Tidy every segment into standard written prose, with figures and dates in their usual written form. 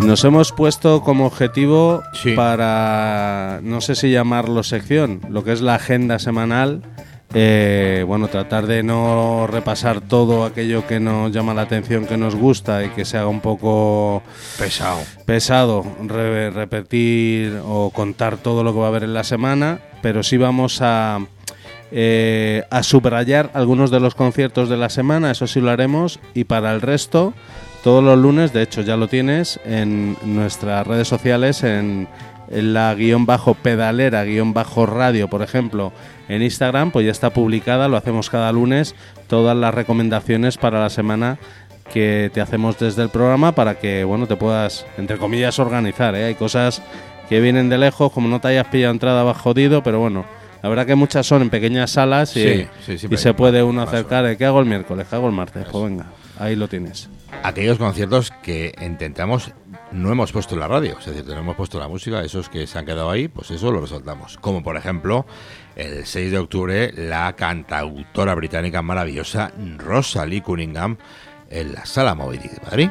Nos hemos puesto como objetivo para, no sé si llamarlo sección, lo que es la agenda semanal. Tratar de no repasar todo aquello que nos llama la atención, que nos gusta y que se haga un poco pesado repetir o contar todo lo que va a haber en la semana, pero sí vamos a subrayar algunos de los conciertos de la semana, eso sí lo haremos, y para el resto, todos los lunes, de hecho ya lo tienes en nuestras redes sociales, en la _pedalera_radio, por ejemplo, en Instagram, pues ya está publicada, lo hacemos cada lunes, todas las recomendaciones para la semana que te hacemos desde el programa para que, te puedas, entre comillas, organizar, ¿eh? Hay cosas que vienen de lejos, como no te hayas pillado entrada, vas jodido, pero bueno, la verdad que muchas son en pequeñas salas y se puede uno acercar, ¿qué hago el miércoles? ¿Qué hago el martes? Pues venga, ahí lo tienes. Aquellos conciertos que intentamos, no hemos puesto en la radio, es decir, no hemos puesto la música, esos que se han quedado ahí, pues eso lo resaltamos. Como por ejemplo, el 6 de octubre, la cantautora británica maravillosa Rosalie Cunningham en la Sala Moby Dick de Madrid.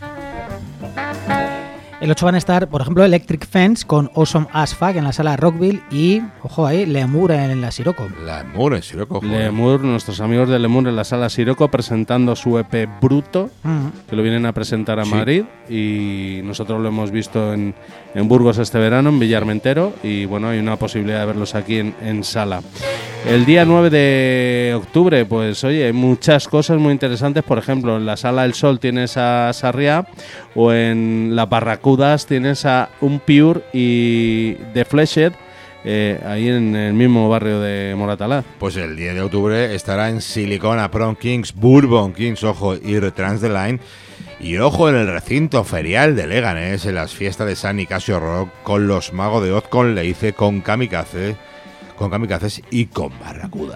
El 8 van a estar, por ejemplo, Electric Fence con Awesome As Fuck en la Sala Rockville y, ojo ahí, Lemur en la Siroco. Lemur en Siroco. Lemur, nuestros amigos de Lemur en la Sala Siroco presentando su EP Bruto, que lo vienen a presentar a Madrid, y nosotros lo hemos visto en Burgos este verano, en Villarmentero, y bueno, hay una posibilidad de verlos aquí en sala. El día 9 de octubre, pues oye, hay muchas cosas muy interesantes. Por ejemplo, en la Sala El Sol tienes a Sarriá, o en la Barracudas tienes a Unpure y The Fleshed, ahí en el mismo barrio de Moratalaz. Pues el 10 de octubre estará en Silicona, Prom Kings, Bourbon Kings, ojo, y Retrans the Line. Y ojo, en el recinto ferial de Leganés, en las fiestas de San Nicasio Rock, con los Magos de Oz, con Leice, con Kamikaze, con Kamikazes y con Barracuda.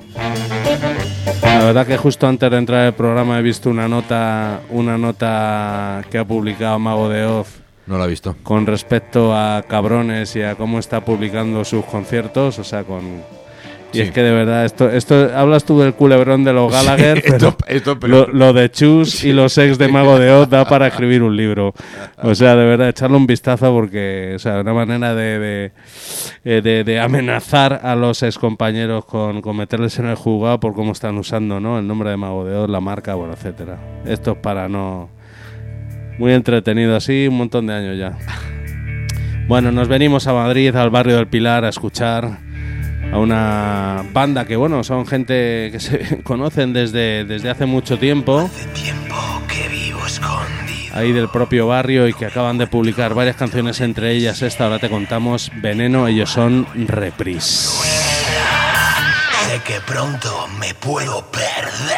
La verdad que justo antes de entrar al programa he visto una nota que ha publicado Mago de Oz. No la he visto. Con respecto a Cabrones y a cómo está publicando sus conciertos, o sea, Y es que de verdad, esto hablas tú del culebrón de los Gallagher, pero lo de Chus y los ex de Mago de Oz da para escribir un libro. O sea, de verdad, echarle un vistazo porque, o sea, una manera de amenazar a los ex compañeros con meterles en el juzgado por cómo están usando, ¿no?, el nombre de Mago de Oz, la marca, bueno, etcétera. Esto es para no... Muy entretenido así, un montón de años ya. Bueno, nos venimos a Madrid, al barrio del Pilar, a escuchar a una banda que, bueno, son gente que se conocen desde hace mucho tiempo. Hace tiempo que vivo escondido. Ahí del propio barrio, y que acaban de publicar varias canciones, entre ellas esta, ahora te contamos, Veneno. Ellos son Reprise. Sé que pronto me puedo perder.